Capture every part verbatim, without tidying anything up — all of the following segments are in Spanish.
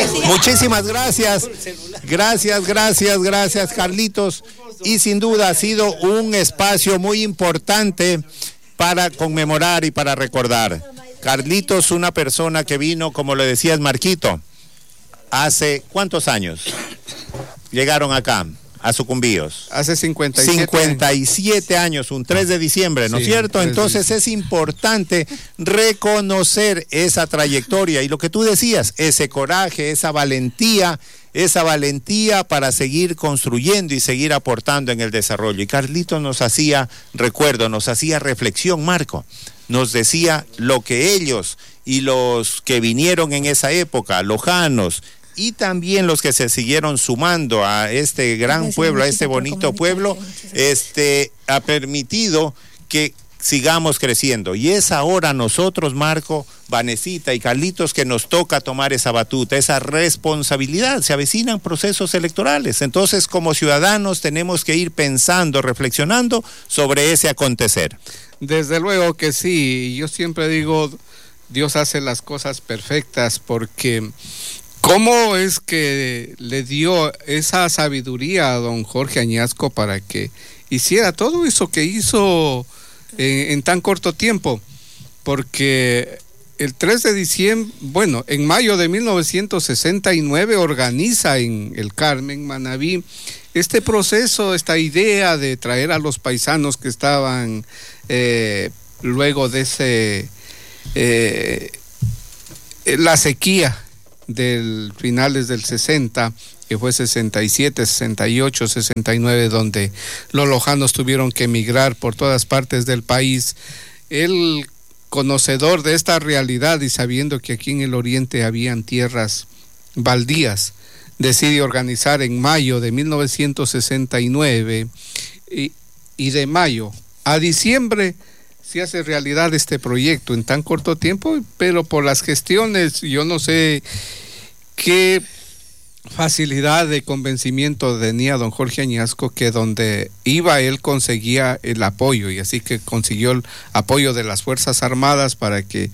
Muchísimas gracias. Gracias, gracias, gracias, Carlitos. Y sin duda ha sido un espacio muy importante para conmemorar y para recordar. Carlitos, una persona que vino, como le decías, Marquito, hace ¿cuántos años llegaron acá a Sucumbíos? Hace cincuenta y siete, cincuenta y siete años, un tres de diciembre, ¿no es sí, cierto? Entonces es importante reconocer esa trayectoria y lo que tú decías, ese coraje, esa valentía, esa valentía para seguir construyendo y seguir aportando en el desarrollo. Y Carlitos nos hacía recuerdo, nos hacía reflexión, Marco, nos decía lo que ellos y los que vinieron en esa época, lojanos, y también los que se siguieron sumando a este gran pueblo, a este bonito pueblo, este ha permitido que sigamos creciendo. Y es ahora nosotros, Marco, Vanesita y Carlitos, que nos toca tomar esa batuta, esa responsabilidad. Se avecinan procesos electorales. Entonces, como ciudadanos, tenemos que ir pensando, reflexionando sobre ese acontecer. Desde luego que sí. Yo siempre digo, Dios hace las cosas perfectas, porque ¿cómo es que le dio esa sabiduría a don Jorge Añasco para que hiciera todo eso que hizo en, en tan corto tiempo? Porque el tres de diciembre, bueno, en mayo de mil novecientos sesenta y nueve organiza en el Carmen, Manabí, este proceso, esta idea de traer a los paisanos que estaban eh, luego de ese eh, la sequía del finales del sesenta, que fue sesenta y siete, sesenta y ocho, sesenta y nueve, donde los lojanos tuvieron que emigrar por todas partes del país. Él, conocedor de esta realidad y sabiendo que aquí en el oriente habían tierras baldías, decide organizar en mayo de mil novecientos sesenta y nueve y, y de mayo a diciembre se hace realidad este proyecto en tan corto tiempo, pero por las gestiones, yo no sé qué facilidad de convencimiento tenía don Jorge Añasco, que donde iba él conseguía el apoyo, y así que consiguió el apoyo de las Fuerzas Armadas para que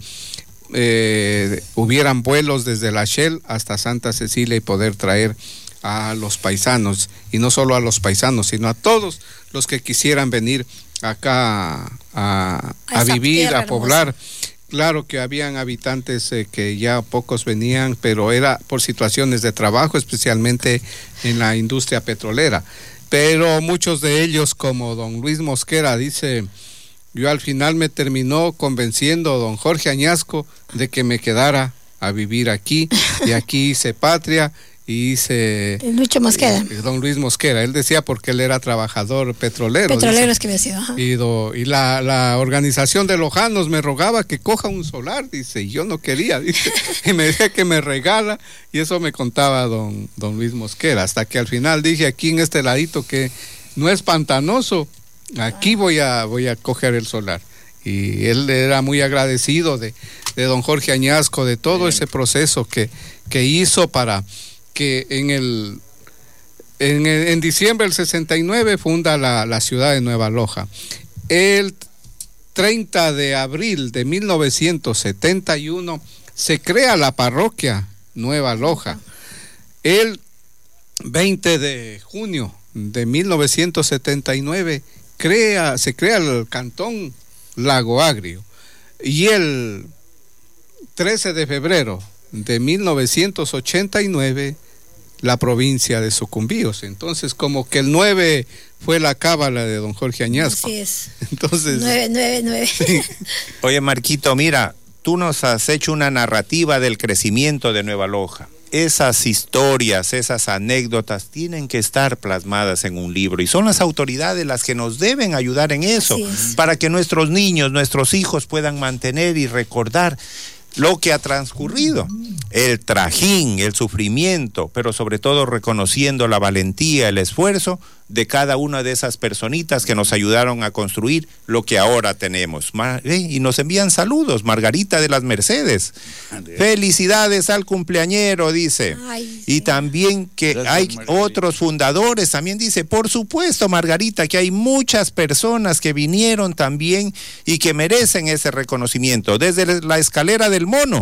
eh, hubieran vuelos desde la Shell hasta Santa Cecilia y poder traer a los paisanos, y no solo a los paisanos, sino a todos los que quisieran venir acá a, a, a vivir, a poblar. Claro que habían habitantes eh, que ya pocos venían, pero era por situaciones de trabajo, especialmente en la industria petrolera. Pero muchos de ellos, como don Luis Mosquera, dice, yo al final me terminó convenciendo don Jorge Añasco de que me quedara a vivir aquí, y aquí hice patria. Y hice Lucho Mosquera. Eh, don Luis Mosquera, él decía porque él era trabajador petrolero. Petrolero es que había sido. Ajá. Y, do, y la, la organización de lojanos me rogaba que coja un solar, dice, y yo no quería, dice, y me decía que me regala, y eso me contaba don, don Luis Mosquera, hasta que al final dije, aquí en este ladito que no es pantanoso, aquí voy a, voy a coger el solar. Y él era muy agradecido de, de don Jorge Añasco, de todo ese proceso que, que hizo para que en el en, en diciembre del sesenta y nueve funda la, la ciudad de Nueva Loja. El treinta de abril de mil novecientos setenta y uno se crea la parroquia Nueva Loja. El veinte de junio de mil novecientos setenta y nueve crea, se crea el cantón Lago Agrio, y el trece de febrero de mil novecientos ochenta y nueve la provincia de Sucumbíos. Entonces, como que el nueve fue la cábala de don Jorge Añasco. Así es. Entonces, nueve, nueve, nueve. Sí. Oye, Marquito, mira, tú nos has hecho una narrativa del crecimiento de Nueva Loja. Esas historias, esas anécdotas tienen que estar plasmadas en un libro, y son las autoridades las que nos deben ayudar en eso, para que nuestros niños, nuestros hijos puedan mantener y recordar lo que ha transcurrido, el trajín, el sufrimiento, pero sobre todo reconociendo la valentía, el esfuerzo de cada una de esas personitas que nos ayudaron a construir lo que ahora tenemos. Y nos envían saludos, Margarita de las Mercedes. Felicidades al cumpleañero, dice. Ay, sí. Y también que Gracias, hay Margarita. Otros fundadores, también dice, por supuesto, Margarita, que hay muchas personas que vinieron también y que merecen ese reconocimiento. Desde la escalera del mono,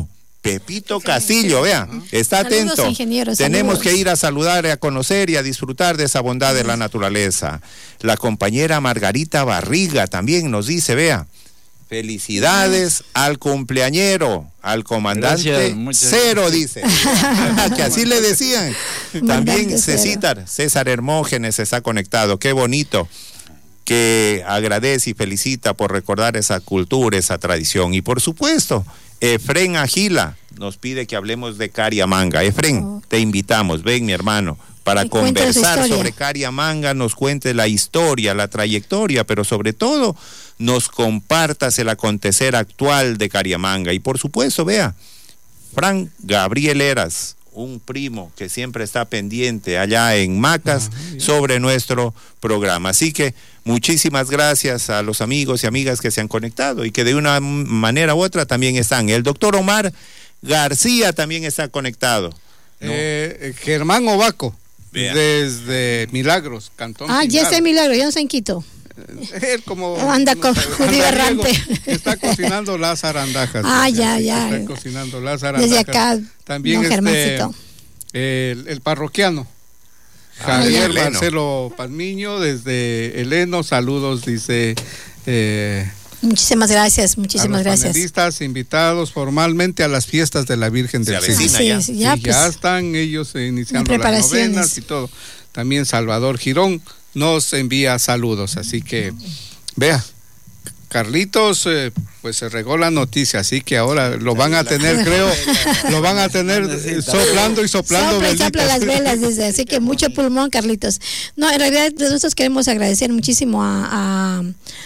Pepito Castillo, vea, está Saludos, atento. ingeniero, Tenemos saludos. que ir a saludar, a conocer y a disfrutar de esa bondad de la naturaleza. La compañera Margarita Barriga también nos dice, vea, felicidades al cumpleañero, al comandante Gracias, muchas Cero, gracias. dice. Que así le decían. También Comandante César, César Hermógenes está conectado, qué bonito, que agradece y felicita por recordar esa cultura, esa tradición. Y por supuesto, Efrén Agila nos pide que hablemos de Cariamanga. Efrén, Oh. te invitamos, ven mi hermano, para Y cuenta su conversar historia. sobre Cariamanga, nos cuentes la historia, la trayectoria, pero sobre todo nos compartas el acontecer actual de Cariamanga. Y por supuesto, vea, Frank Gabriel Eras, un primo que siempre está pendiente allá en Macas Ah, sobre nuestro programa. Así que muchísimas gracias a los amigos y amigas que se han conectado y que de una manera u otra también están. El doctor Omar García también está conectado. ¿no? Eh, Germán Ovaco, Vea. desde Milagros, Cantón Ah, ya Tingal. está Milagro, ya no está en Quito. Él como Anda con judío errante. está cocinando las arandajas. Ah, Así ya, que ya. Está cocinando las arandajas. Desde acá, También don este, Germancito. el, el parroquiano. Ah, Javier Eleno. Marcelo Palmiño desde Eleno, saludos, dice eh, Muchísimas gracias, a muchísimas los gracias. panelistas invitados formalmente a las fiestas de la Virgen Se del avecina Señor. Sí, ya. sí, ya, Sí, pues, ya están ellos eh, iniciando en las preparaciones. novenas y todo. También Salvador Girón nos envía saludos, así que vea, Carlitos eh, pues se regó la noticia, así que ahora lo van a tener, creo, lo van a tener eh, soplando y soplando Sopla y velitas. sopla las velas, dice, así que mucho pulmón, Carlitos. No, en realidad nosotros queremos agradecer muchísimo a, a,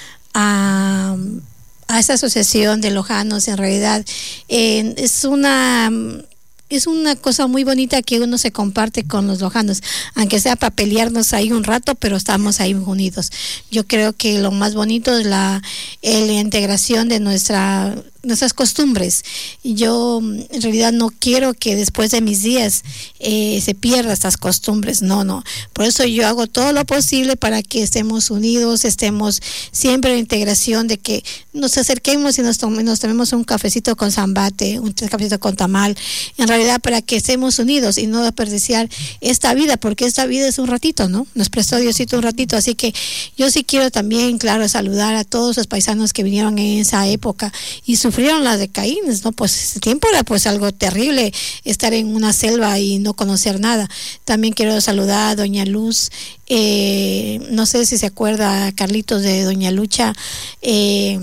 a, a esta asociación de lojanos, en realidad eh, es una... Es una cosa muy bonita que uno se comparte con los lojanos, aunque sea para pelearnos ahí un rato, pero estamos ahí unidos. Yo creo que lo más bonito es la, eh, la integración de nuestra nuestras costumbres. Yo en realidad no quiero que después de mis días eh, se pierdan estas costumbres, no, no. Por eso yo hago todo lo posible para que estemos unidos, estemos siempre en integración, de que nos acerquemos y nos, tome, nos tomemos un cafecito con zambate, un cafecito con tamal, en realidad para que estemos unidos y no desperdiciar esta vida, porque esta vida es un ratito, ¿no? Nos prestó Diosito un ratito, así que yo sí quiero también, claro, saludar a todos los paisanos que vinieron en esa época y sufrieron las de Caínes, ¿no? Pues ese tiempo era pues algo terrible, estar en una selva y no conocer nada. También quiero saludar a doña Luz, eh, no sé si se acuerda Carlitos de doña Lucha eh,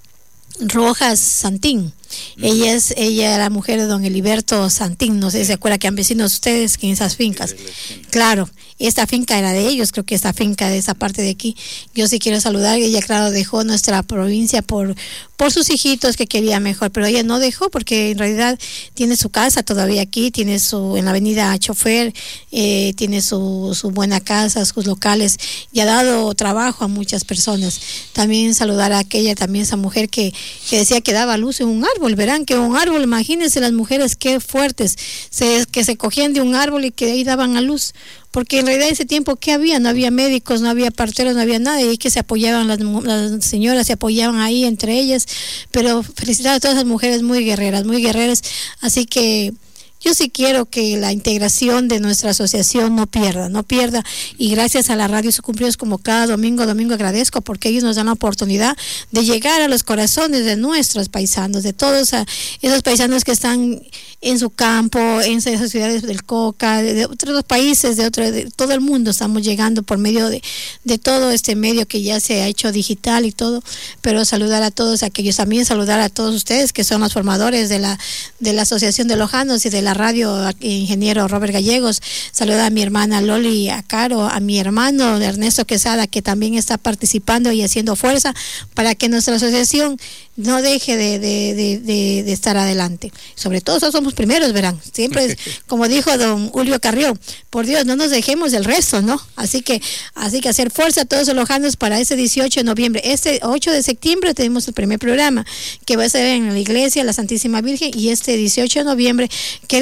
Rojas Santín. Ella es ella era la mujer de don Heliberto Santín, no sé si se acuerda que han vecinos ustedes que en esas fincas. Claro, esta finca era de ellos, creo que esta finca de esa parte de aquí. Yo sí quiero saludar, ella claro dejó nuestra provincia por por sus hijitos que quería mejor, pero ella no dejó porque en realidad tiene su casa todavía aquí, tiene su en la avenida Chofer, eh, tiene su, su buena casa, sus locales y ha dado trabajo a muchas personas. También saludar a aquella, también esa mujer que, que decía que daba luz en un árbol, verán que un árbol, imagínense las mujeres qué fuertes, se, que se cogían de un árbol y que ahí daban a luz. Porque en realidad ese tiempo, ¿qué había? No había médicos, no había parteros, no había nada, y que se apoyaban las, las señoras, se apoyaban ahí entre ellas, pero felicidades a todas las mujeres muy guerreras, muy guerreras, así que yo sí quiero que la integración de nuestra asociación no pierda, no pierda, y gracias a la radio Sus Cumplidos, como cada domingo, domingo agradezco, porque ellos nos dan la oportunidad de llegar a los corazones de nuestros paisanos, de todos a, esos paisanos que están en su campo, en esas ciudades del Coca, de, de otros países, de, otro, de todo el mundo estamos llegando por medio de, de todo este medio que ya se ha hecho digital y todo, pero saludar a todos aquellos, también saludar a todos ustedes que son los formadores de la, de la Asociación de Lojanos y de la radio, ingeniero Robert Gallegos, saludar a mi hermana Loli, a Caro, a mi hermano Ernesto Quesada, que también está participando y haciendo fuerza para que nuestra asociación no deje de, de, de, de, de estar adelante. Sobre todo nosotros somos primeros, verán, siempre es, como dijo don Julio Carrió, por Dios, no nos dejemos del resto, ¿no? Así que, así que hacer fuerza a todos los lojanos para ese dieciocho de noviembre. Este ocho de septiembre tenemos el primer programa, que va a ser en la iglesia La Santísima Virgen, y este dieciocho de noviembre queremos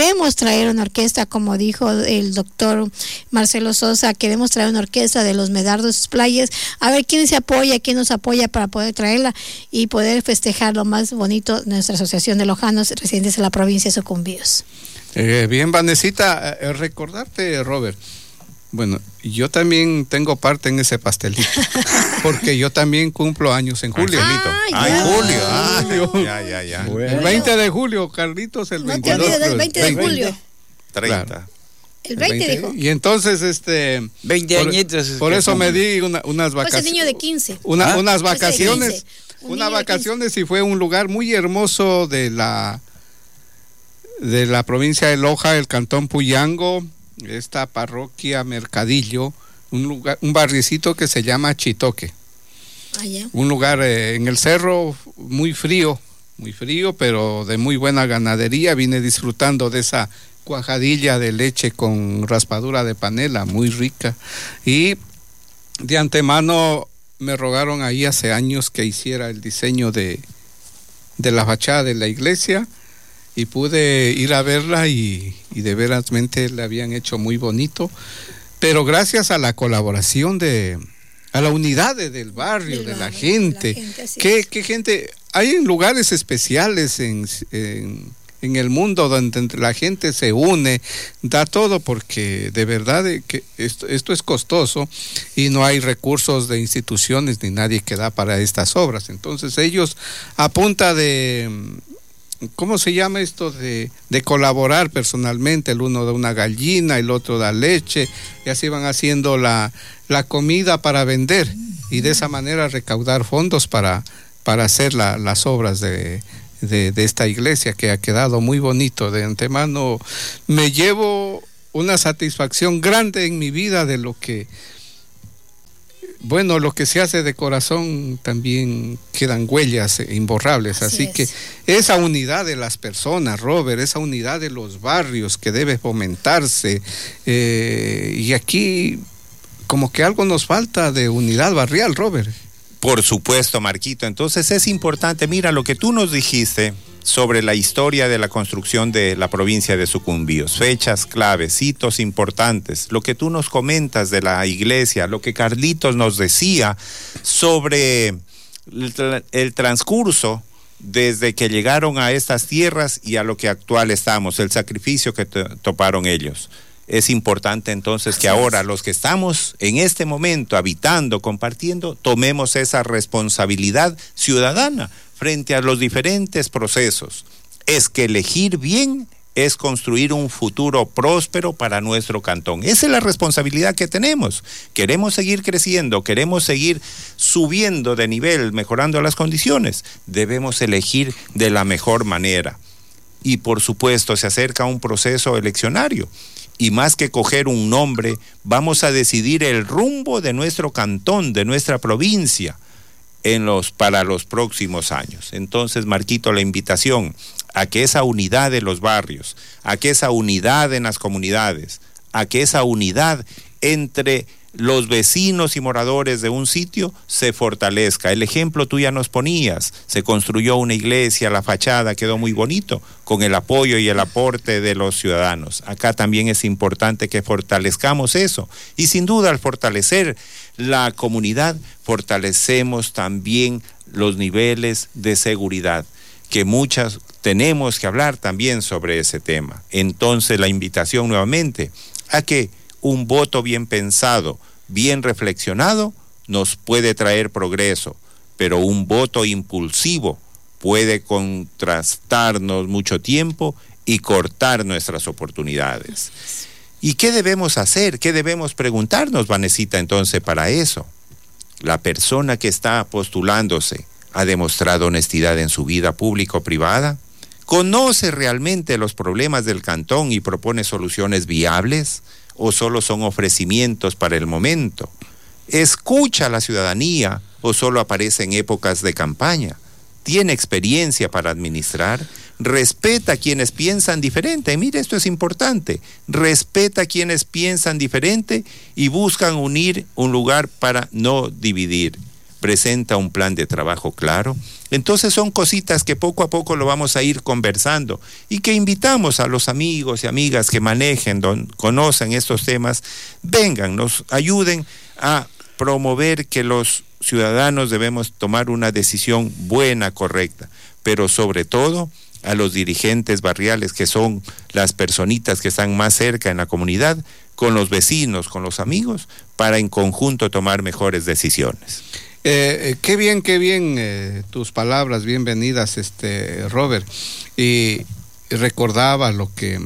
queremos traer una orquesta, como dijo el doctor Marcelo Sosa, queremos traer una orquesta de los Medardos de sus playas, a ver quién se apoya, quién nos apoya para poder traerla y poder festejar lo más bonito de nuestra asociación de lojanos residentes en la provincia de Sucumbíos. Eh, bien, Vanesita, eh, recordarte, Robert, bueno, yo también tengo parte en ese pastelito, porque yo también cumplo años en julio. Ah, Ah, Ay, ya. julio, ah, Julio. ya, ya, ya. El veinte de julio, Carlitos, el No te veintidós. olvides del veinte de veinte. julio. treinta. Claro. El veinte veinte. dijo. Y entonces, este... veinte por, añitos. Por eso me di una, unas Pues el vacaciones. niño de quince. Una, ¿Ah? Unas Pues de vacaciones. quince. Un Unas niño de vacaciones y fue un lugar muy hermoso de la de la provincia de Loja, el cantón Puyango, esta parroquia Mercadillo, un lugar, un barriecito que se llama Chitoque. Allá. Un lugar eh, en el cerro muy frío, muy frío, pero de muy buena ganadería. Vine disfrutando de esa cuajadilla de leche con raspadura de panela, muy rica. Y de antemano me rogaron ahí hace años que hiciera el diseño de, de la fachada de la iglesia y pude ir a verla y, y de verasmente la habían hecho muy bonito, pero gracias a la colaboración de, a la unidad de, del barrio, Del de la barrio, gente, la gente, así que, es. que gente, hay en lugares especiales en, en, en el mundo donde la gente se une, da todo, porque de verdad que esto, esto es costoso y no hay recursos de instituciones ni nadie que da para estas obras. Entonces ellos a punta de, ¿cómo se llama esto? De, de colaborar personalmente, el uno da una gallina, el otro da leche, y así van haciendo la, la comida para vender y de esa manera recaudar fondos para, para hacer la, las obras de, de, de esta iglesia, que ha quedado muy bonito. De antemano me llevo una satisfacción grande en mi vida de lo que, bueno, lo que se hace de corazón también quedan huellas imborrables, así, Así que es. esa unidad de las personas, Robert, esa unidad de los barrios que debe fomentarse, eh, y aquí como que algo nos falta de unidad barrial, Robert. Por supuesto, Marquito. Entonces es importante, mira lo que tú nos dijiste sobre la historia de la construcción de la provincia de Sucumbíos, fechas claves, hitos importantes, lo que tú nos comentas de la iglesia, lo que Carlitos nos decía sobre el, el transcurso desde que llegaron a estas tierras y a lo que actual estamos, el sacrificio que to- toparon ellos. Es importante entonces que ahora los que estamos en este momento habitando, compartiendo, tomemos esa responsabilidad ciudadana frente a los diferentes procesos. Es que elegir bien es construir un futuro próspero para nuestro cantón. Esa es la responsabilidad que tenemos. Queremos seguir creciendo, queremos seguir subiendo de nivel, mejorando las condiciones. Debemos elegir de la mejor manera. Y por supuesto se acerca un proceso eleccionario. Y más que coger un nombre, vamos a decidir el rumbo de nuestro cantón, de nuestra provincia, en los, para los próximos años. Entonces, Marquito, la invitación a que esa unidad de los barrios, a que esa unidad en las comunidades, a que esa unidad entre los vecinos y moradores de un sitio se fortalezca. El ejemplo tú ya nos ponías, se construyó una iglesia, la fachada quedó muy bonito, con el apoyo y el aporte de los ciudadanos. Acá también es importante que fortalezcamos eso, y sin duda al fortalecer la comunidad, fortalecemos también los niveles de seguridad, que muchas tenemos que hablar también sobre ese tema. Entonces la invitación nuevamente a que un voto bien pensado, bien reflexionado, nos puede traer progreso, pero un voto impulsivo puede contrastarnos mucho tiempo y cortar nuestras oportunidades. ¿Y qué debemos hacer? ¿Qué debemos preguntarnos, Vanesita, entonces, para eso? La persona que está postulándose ha demostrado honestidad en su vida pública o privada. ¿Conoce realmente los problemas del cantón y propone soluciones viables? ¿O solo son ofrecimientos para el momento? ¿Escucha a la ciudadanía o solo aparece en épocas de campaña? ¿Tiene experiencia para administrar? ¿Respeta a quienes piensan diferente? Mire, esto es importante. Respeta a quienes piensan diferente y buscan unir un lugar para no dividir. presenta un plan de trabajo claro. Entonces son cositas que poco a poco lo vamos a ir conversando y que invitamos a los amigos y amigas que manejen, don, conocen estos temas, vengan, nos ayuden a promover que los ciudadanos debemos tomar una decisión buena, correcta, pero sobre todo a los dirigentes barriales, que son las personitas que están más cerca en la comunidad, con los vecinos, con los amigos, para en conjunto tomar mejores decisiones. Eh, eh, qué bien, qué bien eh, tus palabras, bienvenidas, este Robert. Y recordaba lo que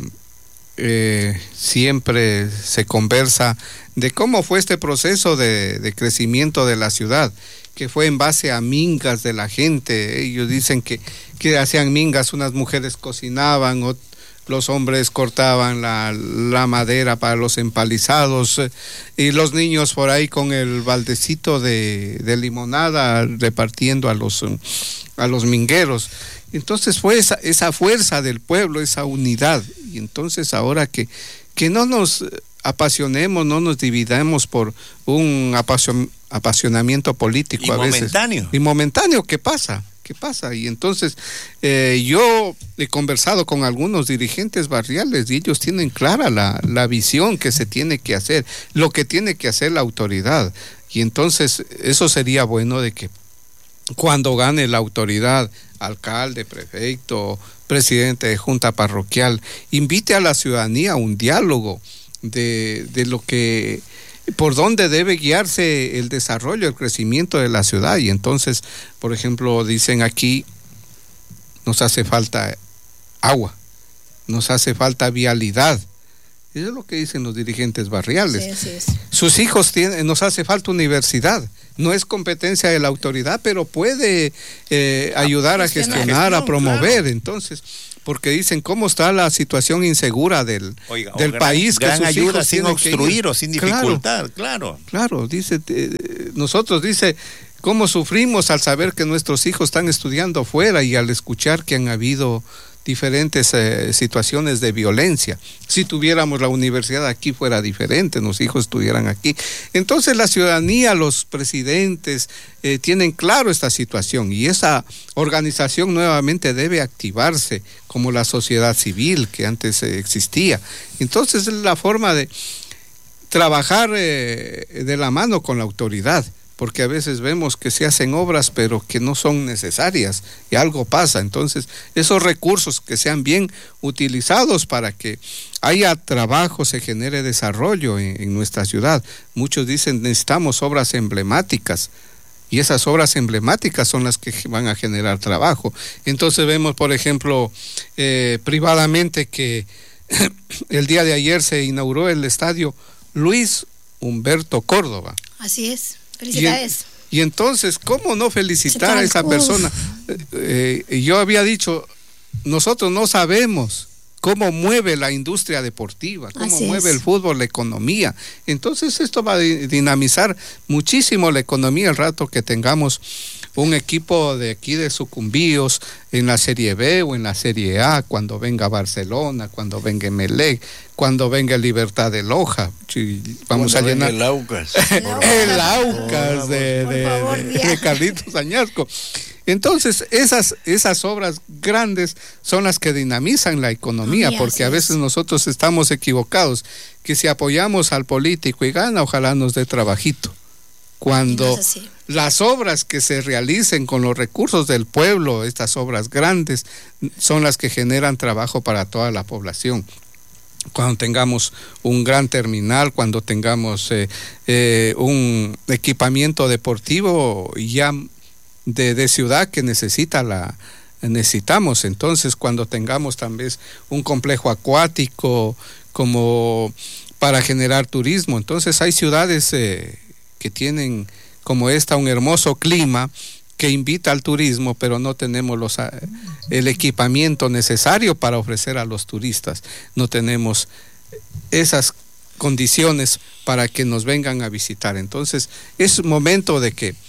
eh, siempre se conversa de cómo fue este proceso de, de crecimiento de la ciudad, que fue en base a mingas de la gente. Ellos dicen que, que hacían mingas, unas mujeres cocinaban, o los hombres cortaban la, la madera para los empalizados, eh, y los niños por ahí con el baldecito de, de limonada repartiendo a los, a los mingueros. Entonces fue esa, esa fuerza del pueblo, esa unidad. Y entonces ahora que, que no nos apasionemos, no nos dividamos por un apasion, apasionamiento político y a momentáneo. veces. Y momentáneo. ¿Qué pasa? ¿Qué pasa? Y entonces eh, yo he conversado con algunos dirigentes barriales y ellos tienen clara la, la visión que se tiene que hacer, lo que tiene que hacer la autoridad. Y entonces eso sería bueno de que cuando gane la autoridad, alcalde, prefecto, presidente de junta parroquial, invite a la ciudadanía a un diálogo de, de lo que... por dónde debe guiarse el desarrollo, el crecimiento de la ciudad. Y entonces, por ejemplo, dicen aquí, nos hace falta agua, nos hace falta vialidad. Eso es lo que dicen los dirigentes barriales. Sí, sí, sí. Sus hijos tienen, nos hace falta universidad. No es competencia de la autoridad, pero puede eh, ayudar a gestionar, a promover. Claro. Entonces, porque dicen cómo está la situación insegura del, Oiga, del gran, país. Que gran sus ayuda hijos sin obstruir o sin dificultad, claro. Claro, claro dice, eh, nosotros dice, cómo sufrimos al saber que nuestros hijos están estudiando afuera y al escuchar que han habido diferentes eh, situaciones de violencia. Si tuviéramos la universidad aquí fuera diferente, los hijos estuvieran aquí. Entonces la ciudadanía, los presidentes eh, tienen claro esta situación y esa organización nuevamente debe activarse como la sociedad civil que antes eh, existía. Entonces es la forma de trabajar eh, de la mano con la autoridad, porque a veces vemos que se hacen obras pero que no son necesarias y algo pasa. Entonces esos recursos que sean bien utilizados para que haya trabajo, se genere desarrollo en, en nuestra ciudad. Muchos dicen necesitamos obras emblemáticas y esas obras emblemáticas son las que van a generar trabajo. Entonces vemos, por ejemplo, eh, privadamente que el día de ayer se inauguró el estadio Luis Humberto Córdoba. Así es. Felicidades. Y, y entonces, ¿cómo no felicitar a esa persona? Eh, eh, yo había dicho, nosotros no sabemos cómo mueve la industria deportiva, cómo Así mueve es. el fútbol, la economía. Entonces esto va a dinamizar muchísimo la economía el rato que tengamos un equipo de aquí de Sucumbíos en la Serie B o en la Serie A, cuando venga Barcelona, cuando venga Emelec, cuando venga Libertad de Loja. Vamos cuando a llenar el Aucas. el Aucas oh, de, de, favor, de, de Carlitos Añasco. Entonces, esas, esas obras grandes son las que dinamizan la economía, oh, porque a veces nosotros estamos equivocados, que si apoyamos al político y gana, ojalá nos dé trabajito. Cuando no las obras que se realicen con los recursos del pueblo, estas obras grandes, son las que generan trabajo para toda la población. Cuando tengamos un gran terminal, cuando tengamos eh, eh, un equipamiento deportivo ya de, de ciudad que necesita la necesitamos, entonces cuando tengamos también un complejo acuático como para generar turismo, entonces hay ciudades eh, que tienen como esta un hermoso clima que invita al turismo, pero no tenemos los, el equipamiento necesario para ofrecer a los turistas. No tenemos esas condiciones para que nos vengan a visitar. Entonces, es momento de que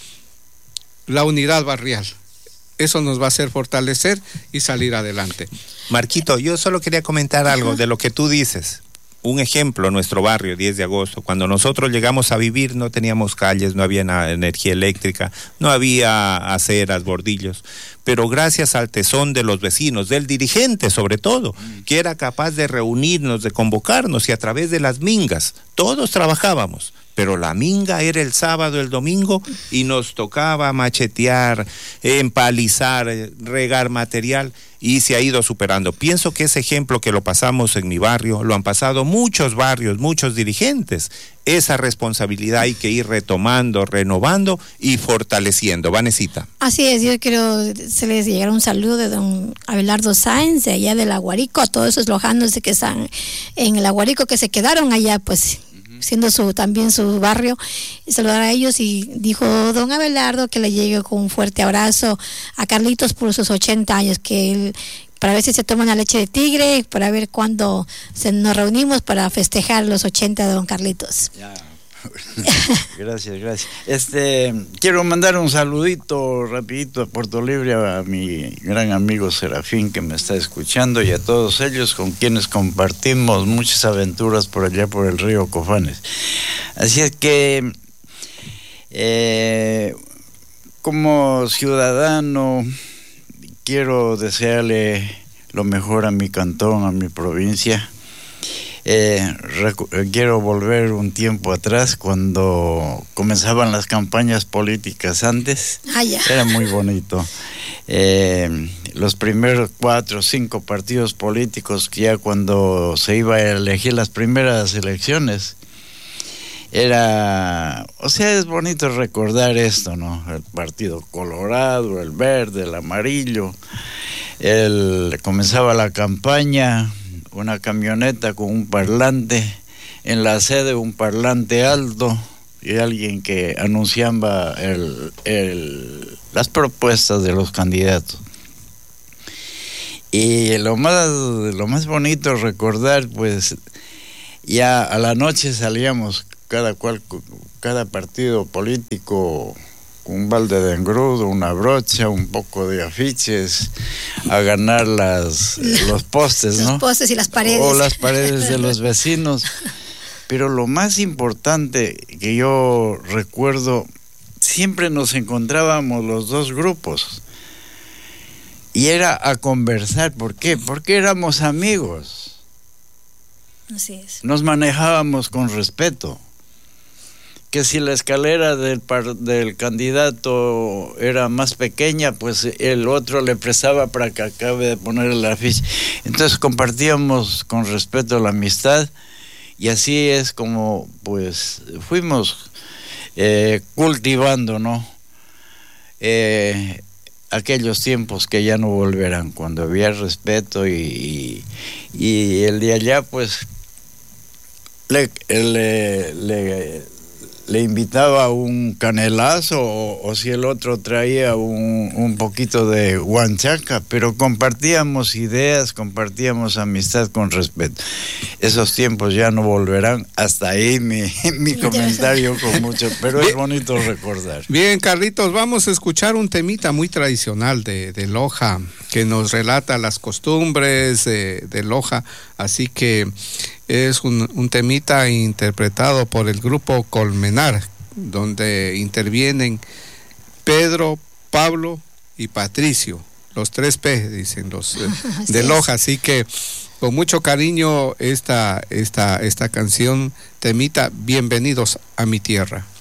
la unidad barrial, eso nos va a hacer fortalecer y salir adelante. Marquito, yo solo quería comentar algo de lo que tú dices. un ejemplo, nuestro barrio, diez de agosto, cuando nosotros llegamos a vivir no teníamos calles, no había na- energía eléctrica, no había aceras, bordillos, pero gracias al tesón de los vecinos, del dirigente sobre todo, que era capaz de reunirnos, de convocarnos, y a través de las mingas, todos trabajábamos, pero la minga era el sábado, el domingo, y nos tocaba machetear, empalizar, regar material, y se ha ido superando. Pienso que ese ejemplo que lo pasamos en mi barrio, lo han pasado muchos barrios, muchos dirigentes. Esa responsabilidad hay que ir retomando, renovando y fortaleciendo. Vanesita. Así es, yo quiero se les llegar un saludo de don Abelardo Sáenz, de allá del Aguarico, a todos esos lojanos que están en el Aguarico, que se quedaron allá, pues, siendo su también su barrio, y saludar a ellos. Y dijo don Abelardo que le llegue con un fuerte abrazo a Carlitos por sus ochenta años, que él, para ver si se toma una leche de tigre, para ver cuándo se nos reunimos para festejar los ochenta de don Carlitos. Ya. Gracias, gracias. Este, quiero mandar un saludito rapidito a Puerto Libre a mi gran amigo Serafín, que me está escuchando, y a todos ellos con quienes compartimos muchas aventuras por allá por el río Cofanes. Así es que eh, como ciudadano quiero desearle lo mejor a mi cantón, a mi provincia. Eh, recu- quiero volver un tiempo atrás, cuando comenzaban las campañas políticas antes. Ah, ya. Era muy bonito. Eh, los primeros cuatro o cinco partidos políticos, que ya cuando se iba a elegir las primeras elecciones, era, o sea, es bonito recordar esto, ¿no? El partido colorado, el verde, el amarillo. El, comenzaba la campaña, una camioneta con un parlante, en la sede un parlante alto y alguien que anunciaba el, el, las propuestas de los candidatos. Y lo más, lo más bonito recordar, pues, ya a la noche salíamos cada cual, cada partido político, un balde de engrudo, una brocha, un poco de afiches, a ganar las, los postes, ¿no? Los postes y las paredes. O las paredes de los vecinos. Pero lo más importante que yo recuerdo, siempre nos encontrábamos los dos grupos. Y era a conversar. ¿Por qué? Porque éramos amigos. Así es. Nos manejábamos con respeto. Que si la escalera del, par, del candidato era más pequeña, pues el otro le prestaba para que acabe de poner el afiche. Entonces compartíamos con respeto la amistad, y así es como pues fuimos eh, cultivando, ¿no? Eh, aquellos tiempos que ya no volverán, cuando había respeto, y, y, y el de allá pues le... le, le le invitaba un canelazo, o, o si el otro traía un, un poquito de huanchaca, pero compartíamos ideas, compartíamos amistad con respeto. Esos tiempos ya no volverán. Hasta ahí mi, mi comentario con mucho, pero es bonito recordar. Bien, Carlitos, vamos a escuchar un temita muy tradicional de, de Loja, que nos relata las costumbres de, de Loja, así que es un, un temita interpretado por el grupo Colmenar, donde intervienen Pedro, Pablo y Patricio, los tres P, dicen los eh, de Loja, así que con mucho cariño esta, esta, esta canción, temita, Bienvenidos a mi tierra.